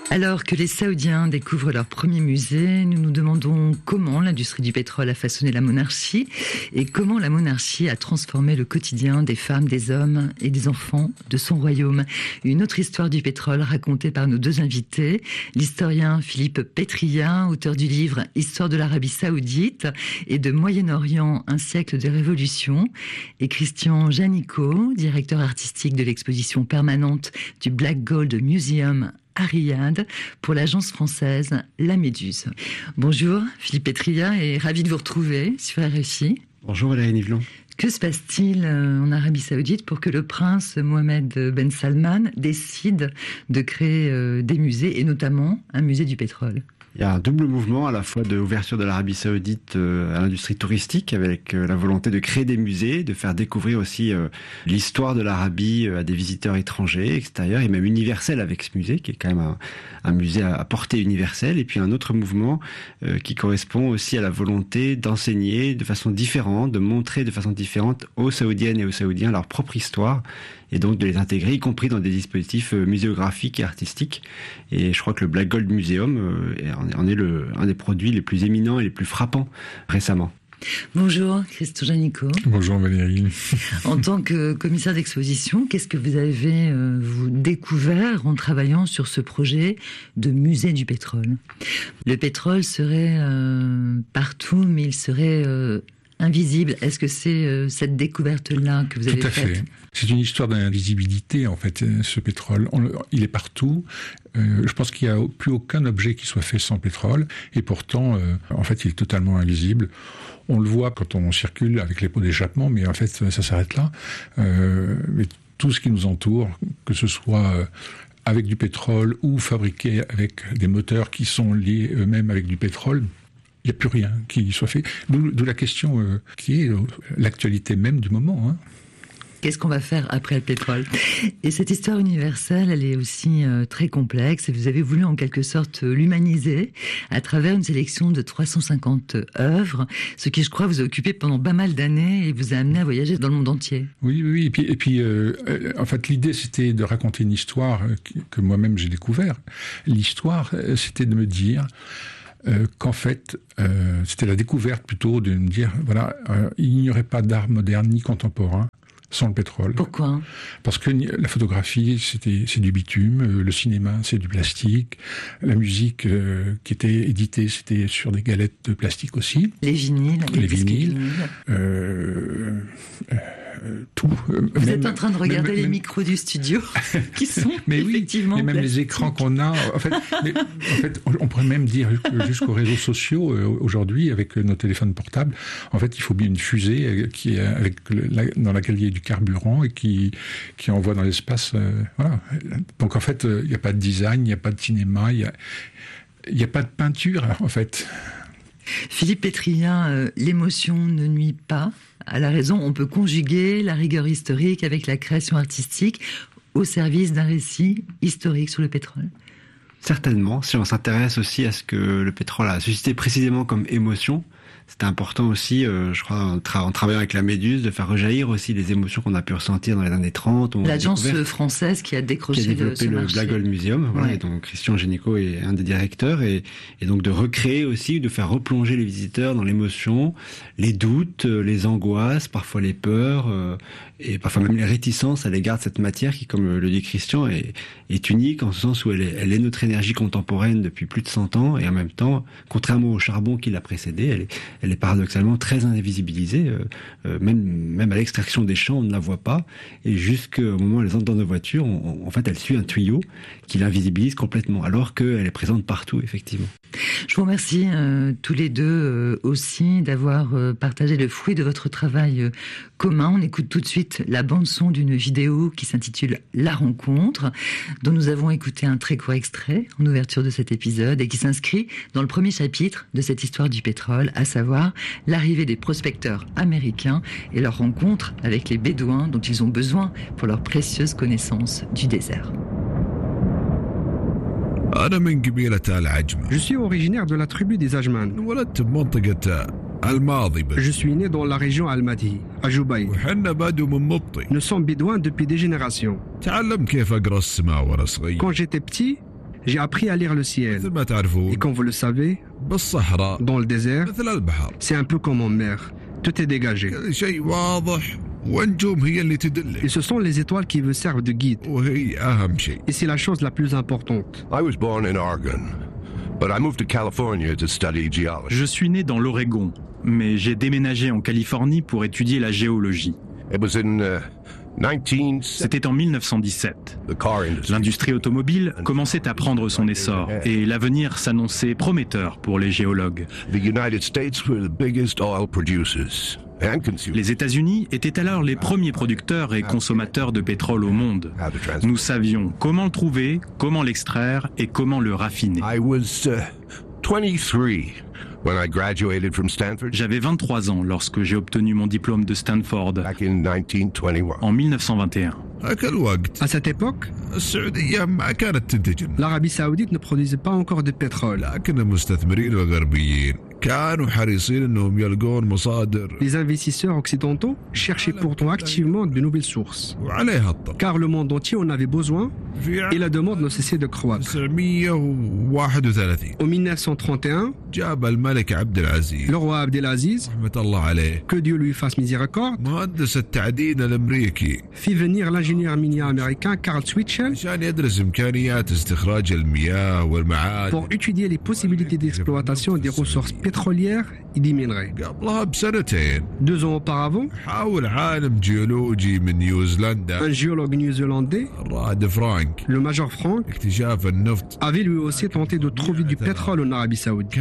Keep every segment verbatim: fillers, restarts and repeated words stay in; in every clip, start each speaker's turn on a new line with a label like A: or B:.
A: Alors que les Saoudiens découvrent leur premier musée, nous nous demandons comment l'industrie du pétrole a façonné la monarchie et comment la monarchie a transformé le quotidien des femmes, des hommes et des enfants de son royaume. Une autre histoire du pétrole racontée par nos deux invités, l'historien Philippe Petria, auteur du livre « Histoire de l'Arabie Saoudite et de Moyen-Orient, un siècle de révolution » et Christian Janicot, directeur artistique de l'exposition permanente du Black Gold Museum à Riyad pour l'agence française La Méduse. Bonjour Philippe Petria et ravi de vous retrouver sur R F I.
B: Bonjour Valérie Nivelon.
A: Que se passe-t-il en Arabie Saoudite pour que le prince Mohammed Ben Salman décide de créer des musées et notamment un musée du pétrole ?
B: Il y a un double mouvement à la fois de l'ouverture de l'Arabie Saoudite à l'industrie touristique avec la volonté de créer des musées, de faire découvrir aussi l'histoire de l'Arabie à des visiteurs étrangers, extérieurs et même universels avec ce musée qui est quand même un, un musée à portée universelle. Et puis un autre mouvement qui correspond aussi à la volonté d'enseigner de façon différente, de montrer de façon différente aux Saoudiennes et aux Saoudiens leur propre histoire et donc de les intégrer, y compris dans des dispositifs muséographiques et artistiques. Et je crois que le Black Gold Museum en est le, un des produits les plus éminents et les plus frappants récemment.
A: Bonjour Christian Janicot.
C: Bonjour Valérie.
A: En tant que commissaire d'exposition, qu'est-ce que vous avez euh, vous découvert en travaillant sur ce projet de musée du pétrole ? Le pétrole serait euh, partout, mais il serait euh, invisible. Est-ce que c'est euh, cette découverte-là que vous avez faite ?
C: Tout à fait. C'est une histoire d'invisibilité, en fait, ce pétrole. On, il est partout. Euh, je pense qu'il n'y a plus aucun objet qui soit fait sans pétrole. Et pourtant, euh, en fait, il est totalement invisible. On le voit quand on circule avec les pots d'échappement, mais en fait, ça s'arrête là. Euh, mais tout ce qui nous entoure, que ce soit euh, avec du pétrole ou fabriqué avec des moteurs qui sont liés eux-mêmes avec du pétrole, il n'y a plus rien qui soit fait. D'où, d'où la question euh, qui est euh, l'actualité même du moment, hein.
A: Qu'est-ce qu'on va faire après le pétrole ? Et cette histoire universelle, elle est aussi euh, très complexe. Et vous avez voulu en quelque sorte l'humaniser à travers une sélection de trois cent cinquante œuvres, ce qui, je crois, vous a occupé pendant pas mal d'années et vous a amené à voyager dans le monde entier.
C: Oui, oui, oui. Et puis, et puis euh, en fait, l'idée, c'était de raconter une histoire que moi-même j'ai découvert. L'histoire, c'était de me dire... Euh, qu'en fait, euh, c'était la découverte plutôt de me dire, voilà, euh, il n'y aurait pas d'art moderne ni contemporain sans le pétrole.
A: Pourquoi ?
C: Parce que la photographie, c'était, c'est du bitume, euh, le cinéma, c'est du plastique, la musique euh, qui était éditée, c'était sur des galettes de plastique aussi.
A: Les vinyles, les,
C: les vinyles,
A: vinyles.
C: Euh, euh, Euh, tout.
A: Vous même, êtes en train de regarder même, les même... micros du studio qui sont
C: mais
A: effectivement
C: oui, mais même
A: plastiques.
C: Les écrans qu'on a. En fait, mais, en fait, on pourrait même dire jusqu'aux réseaux sociaux euh, aujourd'hui avec nos téléphones portables. En fait, il faut bien une fusée euh, qui est avec la, dans laquelle il y a du carburant et qui qui envoie dans l'espace. Euh, voilà. Donc en fait, il euh, n'y a pas de design, il n'y a pas de cinéma, il y a il n'y a pas de peinture en fait.
A: Philippe Petria, euh, l'émotion ne nuit pas à la raison. On peut conjuguer la rigueur historique avec la création artistique au service d'un récit historique sur le pétrole.
B: Certainement, si on s'intéresse aussi à ce que le pétrole a suscité précisément comme émotion, c'était important aussi, euh, je crois, en, tra- en travaillant avec la Méduse, de faire rejaillir aussi les émotions qu'on a pu ressentir dans les années trente.
A: L'agence française qui a décroché
B: qui a développé
A: le,
B: le
A: marché.
B: Black Gold Museum,
A: ouais.
B: Voilà, et donc Christian Janicot est un des directeurs, et, et donc de recréer aussi, de faire replonger les visiteurs dans l'émotion, les doutes, les angoisses, parfois les peurs, euh, et parfois même les réticences à l'égard de cette matière qui, comme le dit Christian, est, est unique en ce sens où elle est, elle est notre énergie contemporaine depuis plus de cent ans, et en même temps, contrairement au charbon qui l'a précédé, elle est, elle est paradoxalement très invisibilisée, euh, euh, même, même à l'extraction des champs, on ne la voit pas, et jusqu'au moment où elle entre dans nos voitures, on, on, en fait, elle suit un tuyau qui l'invisibilise complètement, alors qu'elle est présente partout, effectivement.
A: Je vous remercie euh, tous les deux euh, aussi d'avoir euh, partagé le fruit de votre travail euh, commun. On écoute tout de suite la bande-son d'une vidéo qui s'intitule « La rencontre », dont nous avons écouté un très court extrait en ouverture de cet épisode et qui s'inscrit dans le premier chapitre de cette histoire du pétrole, à savoir l'arrivée des prospecteurs américains et leur rencontre avec les bédouins dont ils ont besoin pour leur précieuse connaissance du désert.
D: Je suis originaire de la tribu des Ajman. Je suis né dans la région Al-Madi, à Jubaï. Nous sommes bédouins depuis des générations. Quand j'étais petit, J'ai appris à lire le ciel. Et comme vous le savez, dans le désert, c'est un peu comme en mer. Tout est dégagé. Et ce sont les étoiles qui vous servent de guide. Et c'est la chose la plus importante.
E: Je suis né dans l'Oregon, mais j'ai déménagé en Californie pour étudier la géologie. C'était en mille neuf cent dix-sept. L'industrie automobile commençait à prendre son essor et l'avenir s'annonçait prometteur pour les géologues. Les États-Unis étaient alors les premiers producteurs et consommateurs de pétrole au monde. Nous savions comment le trouver, comment l'extraire et comment le raffiner. J'avais vingt-trois ans lorsque j'ai obtenu mon diplôme de Stanford en mille neuf cent vingt et un.
D: À cette époque, l'Arabie Saoudite ne produisait pas encore de pétrole. Les investisseurs occidentaux cherchaient pourtant activement de nouvelles sources. Car le monde entier en avait besoin et la demande ne cessait de croître. En mille neuf cent trente et un, le roi Abdelaziz, que Dieu lui fasse miséricorde, fit venir l'ingénieur minier américain Carl Schweitzer pour étudier les possibilités d'exploitation des ressources pétrolières et des minerais. Deux ans auparavant, un géologue néo-zélandais, le Major Frank, avait lui aussi tenté de trouver du pétrole en Arabie Saoudite.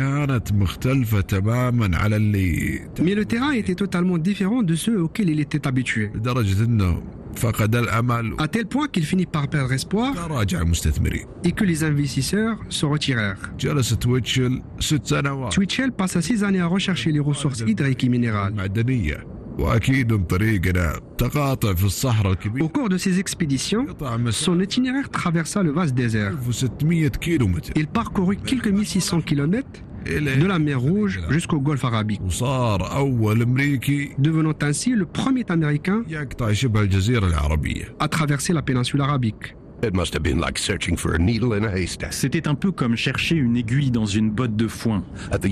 D: Mais le terrain était totalement différent de ceux auxquels il était habitué. À tel point qu'il finit par perdre espoir et que les investisseurs se retirèrent. Schweitzer passa six années à rechercher les ressources hydrauliques et minérales. Au cours de ces expéditions, son itinéraire traversa le vaste désert. Il parcourut quelques mille six cents kilomètres de la mer Rouge jusqu'au golfe arabique, devenant ainsi le premier Américain à traverser la péninsule arabique.
E: C'était un peu comme chercher une aiguille dans une botte de foin.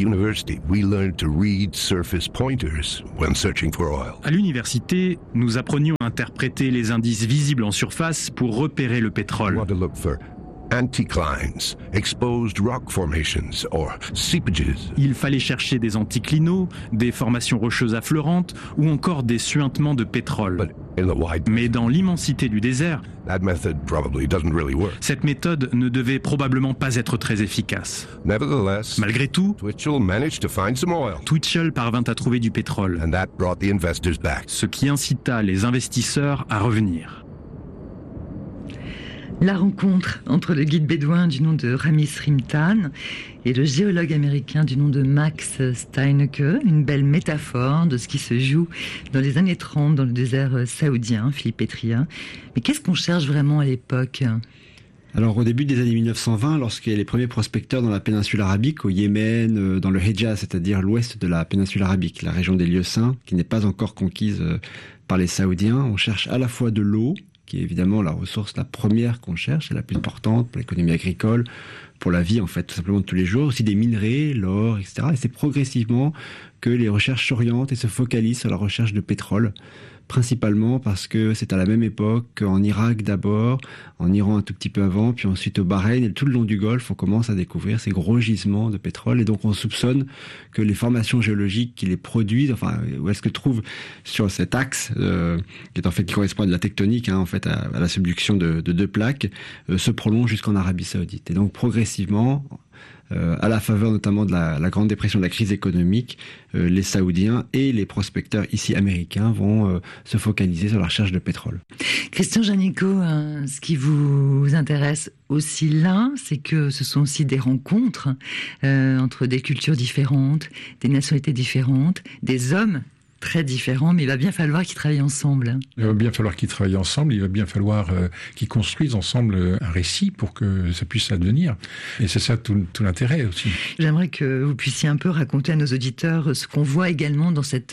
E: À l'université, nous apprenions à interpréter les indices visibles en surface pour repérer le pétrole.
F: Anticlines, exposed rock formations or seepages.
E: Il fallait chercher des anticlinaux, des formations rocheuses affleurantes ou encore des suintements de pétrole. Mais dans l'immensité du désert,
F: that method probably doesn't really work.
E: Cette méthode ne devait probablement pas être très efficace.
F: Nevertheless,
E: malgré tout,
F: Twitchell managed to find some oil.
E: Twitchell parvint à trouver du pétrole,
F: and that brought the investors back.
E: Ce qui incita les investisseurs à revenir.
A: La rencontre entre le guide bédouin du nom de Ramis Rimtan et le géologue américain du nom de Max Steinecke, une belle métaphore de ce qui se joue dans les années trente dans le désert saoudien, Philippe Pétria. Mais qu'est-ce qu'on cherche vraiment à l'époque ?
B: Alors au début des années mille neuf cent vingt, lorsqu'il y a les premiers prospecteurs dans la péninsule arabique, au Yémen, dans le Hejaz, c'est-à-dire l'ouest de la péninsule arabique, la région des lieux saints, qui n'est pas encore conquise par les Saoudiens, on cherche à la fois de l'eau, qui est évidemment la ressource la première qu'on cherche, et la plus importante pour l'économie agricole, pour la vie en fait, tout simplement de tous les jours, aussi des minerais, l'or, et cetera. Et c'est progressivement que les recherches s'orientent et se focalisent sur la recherche de pétrole, principalement parce que c'est à la même époque qu'en Irak d'abord, en Iran un tout petit peu avant, puis ensuite au Bahreïn, et tout le long du Golfe, on commence à découvrir ces gros gisements de pétrole, et donc on soupçonne que les formations géologiques qui les produisent, enfin, où est-ce que trouvent sur cet axe, euh, qui est en fait, qui correspond à de la tectonique, hein, en fait, à, à la subduction de, de deux plaques, euh, se prolongent jusqu'en Arabie Saoudite. Et donc progressivement, Euh, à la faveur notamment de la, la grande dépression, de la crise économique, euh, les Saoudiens et les prospecteurs ici américains vont euh, se focaliser sur la recherche de pétrole.
A: Christian Janicot, hein, ce qui vous intéresse aussi là, c'est que ce sont aussi des rencontres euh, entre des cultures différentes, des nationalités différentes, des hommes très différents, mais il va bien falloir qu'ils travaillent ensemble.
C: Il va bien falloir qu'ils travaillent ensemble, il va bien falloir euh, qu'ils construisent ensemble un récit pour que ça puisse advenir. Et c'est ça tout, tout l'intérêt aussi.
A: J'aimerais que vous puissiez un peu raconter à nos auditeurs ce qu'on voit également dans cette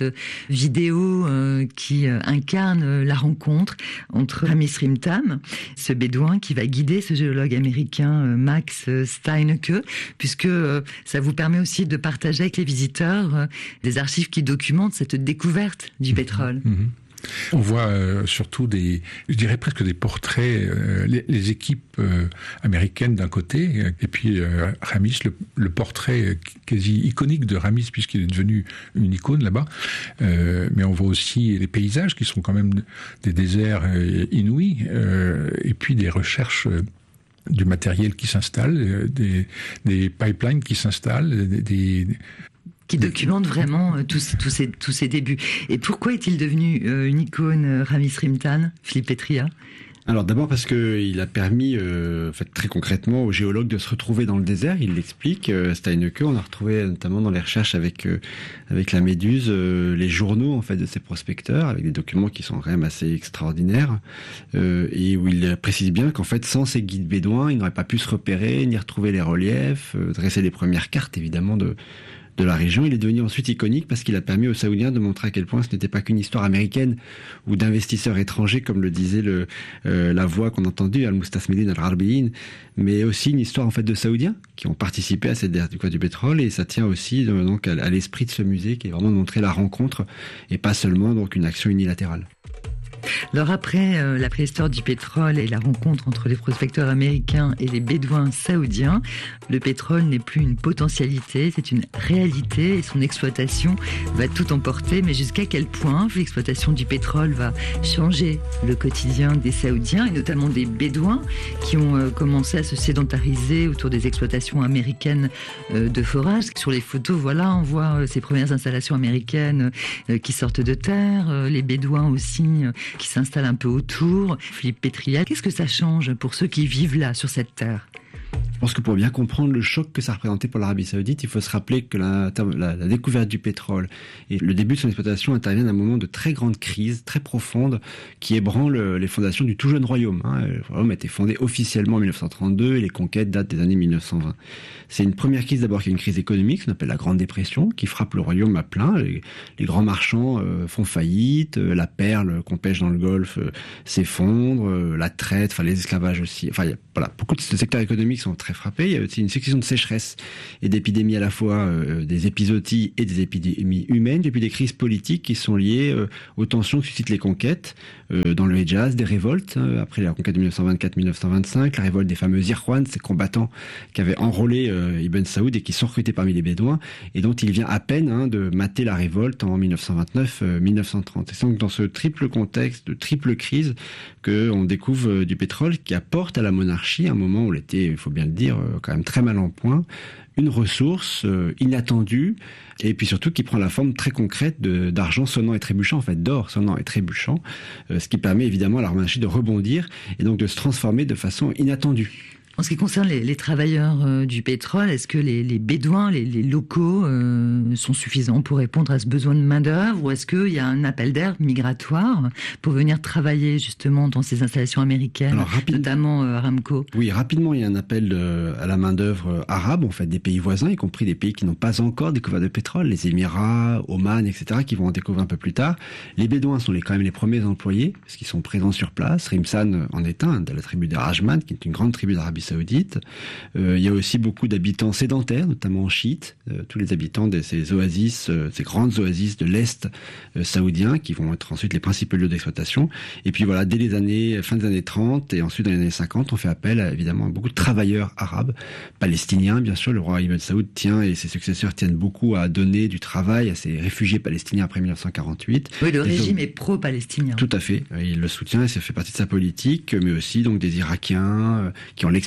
A: vidéo euh, qui euh, incarne euh, la rencontre entre Ramis Rimtam, ce bédouin qui va guider ce géologue américain euh, Max Steinecke, puisque euh, ça vous permet aussi de partager avec les visiteurs euh, des archives qui documentent cette découverte du pétrole.
C: Mmh. On voit euh, surtout des, je dirais presque des portraits, euh, les, les équipes euh, américaines d'un côté, et puis euh, Ramis, le, le portrait quasi iconique de Ramis, puisqu'il est devenu une icône là-bas. Euh, mais on voit aussi les paysages qui sont quand même des déserts euh, inouïs, euh, et puis des recherches euh, du matériel qui s'installe, euh, des, des pipelines qui s'installent, des, des
A: qui documente vraiment euh, tous, tous, ces, tous ces débuts. Et pourquoi est-il devenu euh, une icône, euh, Ramis Rimtam, Philippe Petria ?
B: Alors d'abord parce qu'il a permis, euh, en fait, très concrètement, aux géologues de se retrouver dans le désert. Il l'explique. Euh, Steinecke, on a retrouvé notamment dans les recherches avec euh, avec la Méduse euh, les journaux en fait de ces prospecteurs, avec des documents qui sont quand même assez extraordinaires, euh, et où il précise bien qu'en fait, sans ces guides bédouins, il n'aurait pas pu se repérer, ni retrouver les reliefs, euh, dresser les premières cartes évidemment de de la région. Il est devenu ensuite iconique parce qu'il a permis aux Saoudiens de montrer à quel point ce n'était pas qu'une histoire américaine ou d'investisseurs étrangers, comme le disait le, euh, la voix qu'on a entendue, Al-Mustasmidin Al-Arbiyin, mais aussi une histoire en fait de Saoudiens qui ont participé à cette découverte du pétrole, et ça tient aussi euh, donc à, à l'esprit de ce musée qui est vraiment de montrer la rencontre et pas seulement donc une action unilatérale.
A: Alors après euh, la préhistoire du pétrole et la rencontre entre les prospecteurs américains et les bédouins saoudiens, le pétrole n'est plus une potentialité, c'est une réalité, et son exploitation va tout emporter. Mais jusqu'à quel point l'exploitation du pétrole va changer le quotidien des Saoudiens, et notamment des bédouins qui ont euh, commencé à se sédentariser autour des exploitations américaines euh, de forage. Sur les photos, voilà, on voit euh, ces premières installations américaines euh, qui sortent de terre, euh, les bédouins aussi euh, qui s'installe un peu autour. Philippe Petria, qu'est-ce que ça change pour ceux qui vivent là, sur cette terre ?
B: Je pense que pour bien comprendre le choc que ça représentait pour l'Arabie Saoudite, il faut se rappeler que la, la, la découverte du pétrole et le début de son exploitation interviennent à un moment de très grande crise, très profonde, qui ébranle les fondations du tout jeune royaume. Hein. Le royaume a été fondé officiellement en mille neuf cent trente-deux et les conquêtes datent des années mille neuf cent vingt. C'est une première crise d'abord qui est une crise économique, ce qu'on appelle la Grande Dépression, qui frappe le royaume à plein. Les, les grands marchands euh, font faillite, euh, la perle qu'on pêche dans le Golfe euh, s'effondre, euh, la traite, enfin les esclavages aussi. Enfin, y a, voilà, beaucoup de secteurs économiques sont très frappés. Il y a aussi une succession de sécheresse et d'épidémies à la fois, euh, des épizooties et des épidémies humaines, et puis des crises politiques qui sont liées euh, aux tensions que suscitent les conquêtes euh, dans le Hejaz, des révoltes, euh, après la conquête de mille neuf cent vingt-quatre mille neuf cent vingt-cinq, la révolte des fameux Irwan, ces combattants qui avaient enrôlé euh, Ibn Saoud et qui sont recrutés parmi les Bédouins, et dont il vient à peine hein, de mater la révolte en mille neuf cent vingt-neuf mille neuf cent trente. Et c'est donc dans ce triple contexte de triple crise qu'on découvre euh, du pétrole qui apporte à la monarchie, à un moment où elle était, il faut bien le dire, euh, quand même très mal en point, une ressource euh, inattendue, et puis surtout qui prend la forme très concrète de, d'argent sonnant et trébuchant, en fait d'or sonnant et trébuchant, euh, ce qui permet évidemment à la monarchie de rebondir et donc de se transformer de façon inattendue.
A: En ce qui concerne les, les travailleurs euh, du pétrole, est-ce que les, les bédouins, les, les locaux euh, sont suffisants pour répondre à ce besoin de main-d'œuvre, ou est-ce qu'il y a un appel d'air migratoire pour venir travailler justement dans ces installations américaines, alors, rapide... notamment euh, Aramco ?
B: Oui, rapidement, il y a un appel de, à la main-d'œuvre arabe, en fait, des pays voisins, y compris des pays qui n'ont pas encore découvert de pétrole, les Émirats, Oman, et cetera, qui vont en découvrir un peu plus tard. Les bédouins sont les, quand même les premiers employés, parce qu'ils sont présents sur place. Rimsan en est un, de la tribu des Rajman, qui est une grande tribu d'Arabie Saoudite. Euh, il y a aussi beaucoup d'habitants sédentaires, notamment chiites, euh, tous les habitants de ces oasis, euh, ces grandes oasis de l'Est euh, saoudien, qui vont être ensuite les principaux lieux d'exploitation. Et puis voilà, dès les années, fin des années trente et ensuite dans les années cinquante, on fait appel à, évidemment à beaucoup de travailleurs arabes, palestiniens, bien sûr. Le roi Ibn Saoud tient, et ses successeurs tiennent beaucoup à donner du travail à ces réfugiés palestiniens après mille neuf cent quarante-huit.
A: Oui, le
B: et
A: régime
B: donc,
A: est pro-palestinien.
B: Tout à fait. Il le soutient et ça fait partie de sa politique, mais aussi donc des Irakiens euh, qui ont l'expérience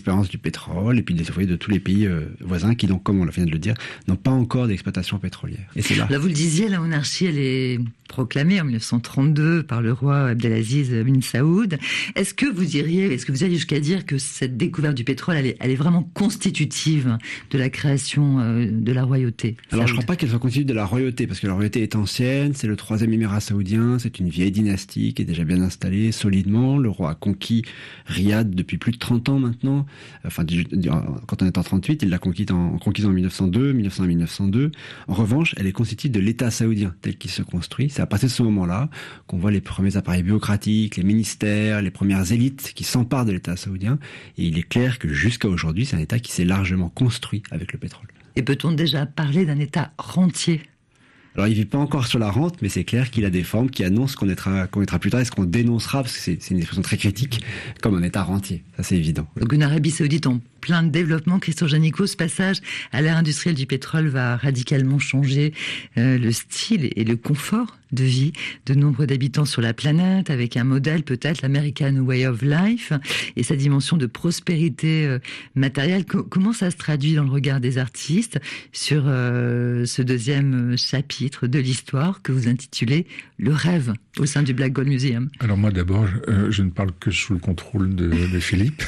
B: l'expérience du pétrole et puis des ouvriers de tous les pays euh, voisins qui, donc, comme on vient de le dire, n'ont pas encore d'exploitation pétrolière. Et c'est là.
A: Là, vous le disiez, la monarchie, elle est proclamée en mille neuf cent trente-deux par le roi Abdelaziz bin Saoud. Est-ce que vous diriez, est-ce que vous allez jusqu'à dire que cette découverte du pétrole, elle est, elle est vraiment constitutive de la création euh, de la royauté?
B: Alors,
A: Saoud.
B: je ne crois pas qu'elle soit constitutive de la royauté, parce que la royauté est ancienne, c'est le troisième émirat saoudien, c'est une vieille dynastie qui est déjà bien installée, solidement. Le roi a conquis Riyad depuis plus de trente ans maintenant. Enfin, quand on est en trente-huit, il l'a conquis en, conquise en mille neuf cent deux, mille neuf cent un, mille neuf cent deux. En revanche, elle est constitutive de l'État saoudien tel qu'il se construit. C'est à partir de ce moment-là qu'on voit les premiers appareils bureaucratiques, les ministères, les premières élites qui s'emparent de l'État saoudien. Et il est clair que jusqu'à aujourd'hui, c'est un État qui s'est largement construit avec le pétrole. Et
A: peut-on déjà parler d'un État rentier ?
B: Alors, il vit pas encore sur la rente, mais c'est clair qu'il a des formes qui annoncent qu'on mettra, qu'on mettra plus tard et ce qu'on dénoncera, parce que c'est, c'est une expression très critique, comme un État rentier. Ça, c'est évident.
A: Donc, une Arabie Saoudite en plein développement. Christian Janicot, ce passage à l'ère industrielle du pétrole va radicalement changer euh, le style et le confort de vie de nombreux d'habitants sur la planète, avec un modèle peut-être, l'American Way of Life, et sa dimension de prospérité euh, matérielle. Co- comment ça se traduit dans le regard des artistes sur euh, ce deuxième chapitre de l'histoire que vous intitulez « Le rêve » au sein du Black Gold Museum?
C: Alors moi d'abord, euh, je ne parle que sous le contrôle de, de Philippe,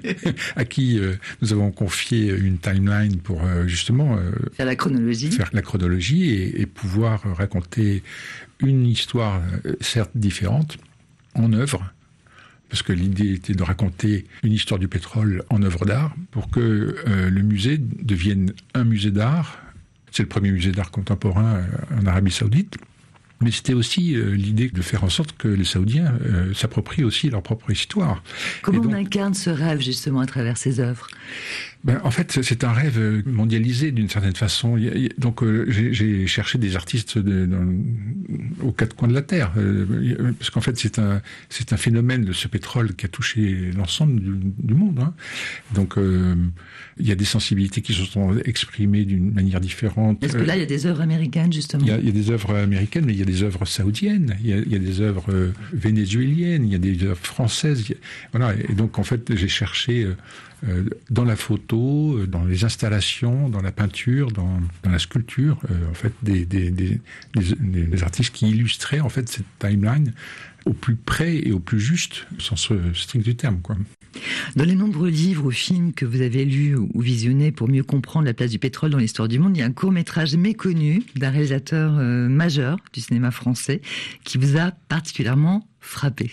C: à qui euh, nous avons confié une timeline pour euh, justement euh,
A: faire la chronologie,
C: faire la chronologie et, et pouvoir raconter une histoire, euh, certes différente, en œuvre, parce que l'idée était de raconter une histoire du pétrole en œuvre d'art, pour que euh, le musée devienne un musée d'art. C'est le premier musée d'art contemporain euh, en Arabie Saoudite. Mais c'était aussi euh, l'idée de faire en sorte que les Saoudiens euh, s'approprient aussi leur propre histoire.
A: Comment
C: donc,
A: on incarne ce rêve justement à travers ces œuvres?
C: Ben, en fait, c'est un rêve mondialisé d'une certaine façon. Donc, euh, j'ai, j'ai cherché des artistes de, dans, aux quatre coins de la Terre, euh, parce qu'en fait, c'est un, c'est un phénomène de ce pétrole qui a touché l'ensemble du, du monde. Hein. Donc, euh, il y a des sensibilités qui se sont exprimées d'une manière différente.
A: Est-ce que là, il y a des œuvres américaines, justement?
C: Il y a, il y a des œuvres américaines, mais il y a des œuvres saoudiennes, il y a, il y a des œuvres euh, vénézuéliennes, il y a des œuvres françaises. Il y a, voilà. Et donc, en fait, j'ai cherché euh, euh, dans la photo, euh, dans les installations, dans la peinture, dans, dans la sculpture, euh, en fait, des, des, des, des, des artistes qui illustraient, en fait, cette timeline au plus près et au plus juste, au sens strict du terme, quoi.
A: Dans les nombreux livres ou films que vous avez lus ou visionnés pour mieux comprendre la place du pétrole dans l'histoire du monde, il y a un court-métrage méconnu d'un réalisateur euh, majeur du cinéma français qui vous a particulièrement frappé.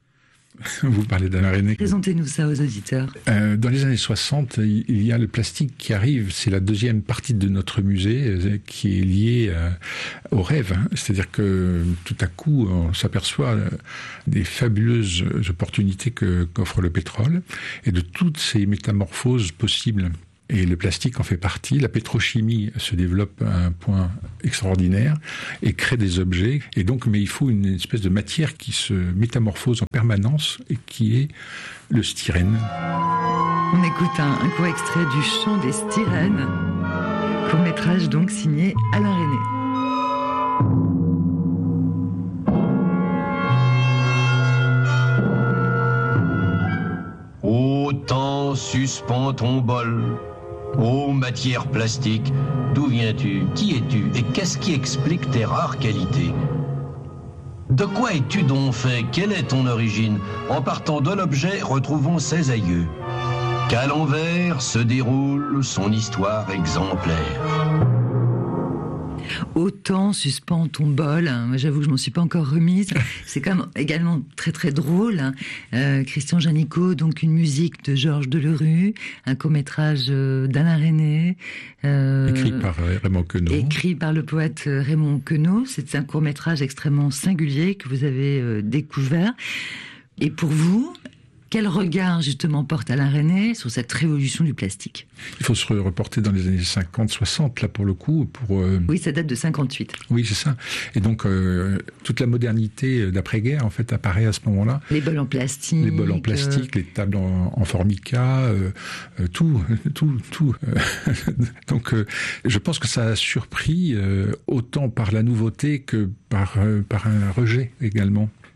C: Vous parlez d'Alain Resnais.
A: Présentez-nous ça aux auditeurs.
C: Euh, dans les années soixante, il y a le plastique qui arrive. C'est la deuxième partie de notre musée euh, qui est liée euh, au rêve. Hein. C'est-à-dire que tout à coup, on s'aperçoit euh, des fabuleuses opportunités que, qu'offre le pétrole et de toutes ces métamorphoses possibles. Et le plastique en fait partie. La pétrochimie se développe à un point extraordinaire et crée des objets. Et donc, mais il faut une espèce de matière qui se métamorphose en permanence et qui est le styrène.
A: On écoute un, un court extrait du Chant des styrènes, court-métrage donc signé Alain Resnais.
G: Ô temps, suspends ton bol. Ô matière plastique, d'où viens-tu? Qui es-tu? Et qu'est-ce qui explique tes rares qualités? De quoi es-tu donc fait? Quelle est ton origine? En partant de l'objet, retrouvons ses aïeux. Qu'à l'envers se déroule son histoire exemplaire.
A: Autant suspend ton bol. Moi, j'avoue que je m'en suis pas encore remise. C'est quand même également très très drôle. Euh, Christian Janicot, donc une musique de Georges Delerue, un court-métrage d'Alain Resnais.
C: Euh, écrit par Raymond Queneau.
A: Écrit par le poète Raymond Queneau. C'est un court-métrage extrêmement singulier que vous avez euh, découvert. Et pour vous, quel regard, justement, porte Alain Resnais sur cette révolution du plastique?
C: Il faut se reporter dans les années cinquante soixante, là, pour le coup. Pour, euh...
A: Oui, ça date de cinquante-huit.
C: Oui, c'est ça. Et donc, euh, toute la modernité d'après-guerre, en fait, apparaît à ce moment-là.
A: Les bols en plastique.
C: Les bols en plastique, euh... les tables en, en formica, euh, euh, tout, tout, tout. Donc, euh, je pense que ça a surpris euh, autant par la nouveauté que par, euh, par un rejet, également.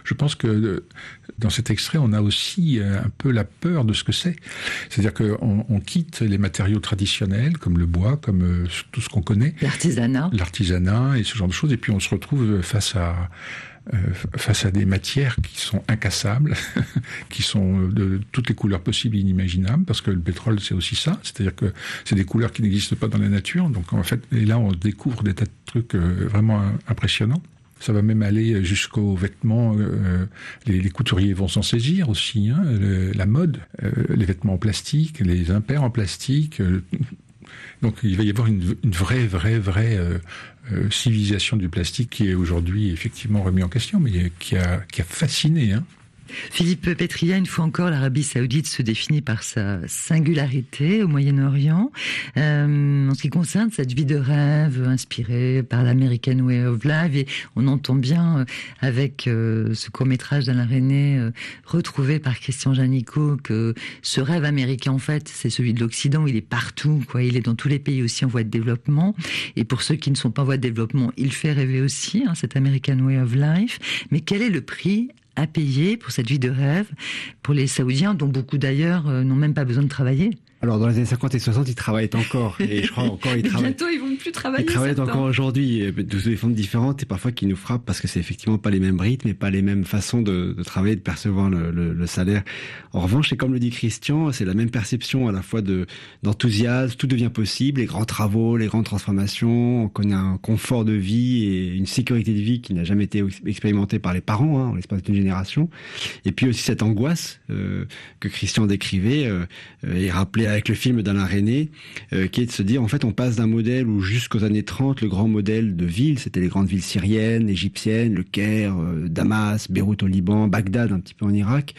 C: Je pense que dans cet extrait, on a aussi un peu la peur de ce que c'est. C'est-à-dire qu'on on quitte les matériaux traditionnels, comme le bois, comme euh, tout ce qu'on connaît.
A: L'artisanat.
C: L'artisanat et ce genre de choses. Et puis on se retrouve face à, euh, face à des matières qui sont incassables, qui sont de toutes les couleurs possibles et inimaginables, parce que le pétrole, c'est aussi ça. C'est-à-dire que c'est des couleurs qui n'existent pas dans la nature. Donc en fait, et là, on découvre des tas de trucs euh, vraiment impressionnants. Ça va même aller jusqu'aux vêtements. Euh, les, les couturiers vont s'en saisir aussi. Hein, le, la mode, euh, les vêtements en plastique, les impairs en plastique. Euh, donc il va y avoir une, une vraie, vraie, vraie euh, euh, civilisation du plastique qui est aujourd'hui effectivement remis en question, mais qui a, qui a fasciné. Hein.
A: Philippe Petria, une fois encore, l'Arabie Saoudite se définit par sa singularité au Moyen-Orient. Euh, en ce qui concerne cette vie de rêve inspirée par l'American Way of Life, et on entend bien euh, avec euh, ce court-métrage d'Alain Resnais euh, retrouvé par Christian Janicot que ce rêve américain, en fait, c'est celui de l'Occident. Il est partout, quoi. Il est dans tous les pays aussi en voie de développement. Et pour ceux qui ne sont pas en voie de développement, il fait rêver aussi, hein, cet American Way of Life. Mais quel est le prix à payer pour cette vie de rêve pour les Saoudiens, dont beaucoup d'ailleurs euh, n'ont même pas besoin de travailler?
B: Alors, dans les années cinquante et soixante, ils travaillaient encore. Et je crois encore, ils travaillent.
A: Bientôt, ils vont plus travailler.
B: Ils travaillent encore aujourd'hui, de des formes différentes et parfois qui nous frappent parce que c'est effectivement pas les mêmes rythmes et pas les mêmes façons de, de travailler, de percevoir le, le, le salaire. En revanche, c'est comme le dit Christian, c'est la même perception à la fois de, d'enthousiasme, tout devient possible, les grands travaux, les grandes transformations, on connaît un confort de vie et une sécurité de vie qui n'a jamais été expérimentée par les parents, hein, en l'espace d'une génération. Et puis aussi cette angoisse, euh, que Christian décrivait, euh, et rappelait avec le film d'Alain Resnais, euh, qui est de se dire, en fait, on passe d'un modèle où jusqu'aux années trente, le grand modèle de ville, c'était les grandes villes syriennes, égyptiennes, le Caire, euh, Damas, Beyrouth au Liban, Bagdad un petit peu en Irak,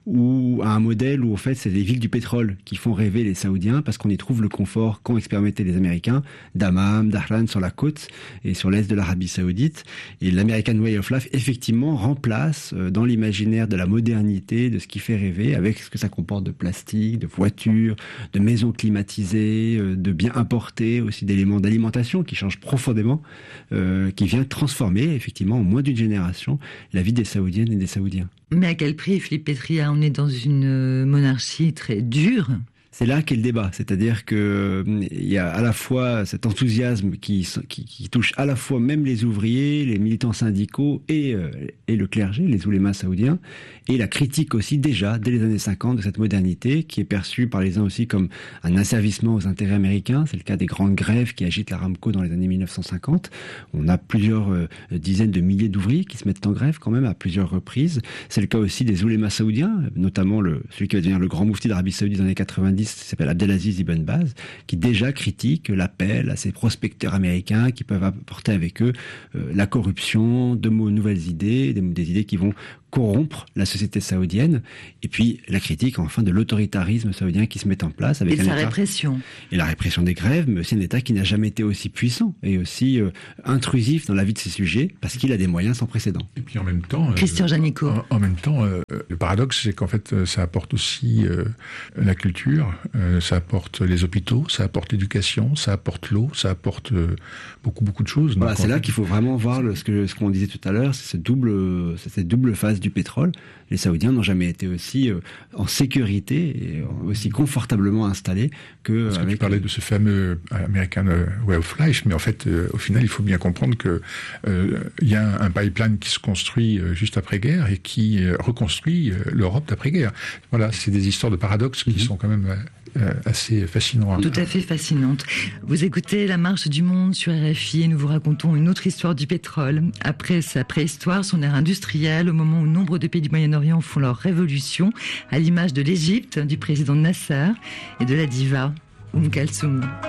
B: ou à un modèle où, en fait, c'est les villes du pétrole qui font rêver les Saoudiens parce qu'on y trouve le confort qu'ont expérimenté les Américains, Dammam, Dahran sur la côte et sur l'est de l'Arabie Saoudite. Et l'American Way of Life, effectivement, remplace euh, dans l'imaginaire de la modernité, de ce qui fait rêver, avec ce que ça comporte de plastique, de voitures, de maisons climatisées, de biens importés, aussi d'éléments d'alimentation qui changent profondément, euh, qui vient transformer effectivement en moins d'une génération la vie des Saoudiennes et des Saoudiens.
A: Mais à quel prix, Philippe Petria? On est dans une monarchie très dure.
B: C'est là qu'est le débat, c'est-à-dire que il y a à la fois cet enthousiasme qui, qui, qui touche à la fois même les ouvriers, les militants syndicaux et, euh, et le clergé, les oulémas saoudiens, et la critique aussi déjà, dès les années cinquante, de cette modernité qui est perçue par les uns aussi comme un asservissement aux intérêts américains. C'est le cas des grandes grèves qui agitent l'Aramco dans les années mille neuf cent cinquante. On a plusieurs euh, dizaines de milliers d'ouvriers qui se mettent en grève quand même à plusieurs reprises. C'est le cas aussi des oulémas saoudiens, notamment le, celui qui va devenir le grand moufti d'Arabie Saoudite dans les années quatre-vingt-dix, qui s'appelle Abdelaziz Ibn Baz, qui déjà critique l'appel à ces prospecteurs américains qui peuvent apporter avec eux euh, la corruption, de nouvelles idées, des, des idées qui vont corrompre la société saoudienne, et puis la critique enfin de l'autoritarisme saoudien qui se met en place avec
A: et
B: un
A: sa
B: État,
A: répression.
B: Et la répression des grèves, mais aussi un État qui n'a jamais été aussi puissant et aussi euh, intrusif dans la vie de ses sujets, parce qu'il a des moyens sans précédent.
C: Et puis en même temps,
A: Christian
C: euh,
A: Janicot.
C: En, en même temps, euh, le paradoxe, c'est qu'en fait, ça apporte aussi euh, la culture, euh, ça apporte les hôpitaux, ça apporte l'éducation, ça apporte l'eau, ça apporte euh, beaucoup beaucoup de choses.
B: Voilà,
C: donc,
B: c'est là
C: fait,
B: qu'il faut vraiment voir le, ce que ce qu'on disait tout à l'heure, c'est cette double, c'est cette double face du pétrole. Les Saoudiens n'ont jamais été aussi euh, en sécurité et aussi confortablement installés que.
C: Parce que
B: avec...
C: tu parlais de ce fameux American Way of Life, mais en fait, euh, au final, il faut bien comprendre que euh, il y a un pipeline qui se construit euh, juste après-guerre et qui euh, reconstruit euh, l'Europe d'après-guerre. Voilà, c'est des histoires de paradoxes qui mm-hmm. sont quand même euh, assez fascinantes.
A: Tout à fait fascinantes. Vous écoutez La Marche du Monde sur R F I et nous vous racontons une autre histoire du pétrole. Après sa préhistoire, son ère industrielle, au moment où nombre de pays du Moyen-Orient font leur révolution, à l'image de l'Égypte, du président Nasser et de la diva Umm Kalsoum.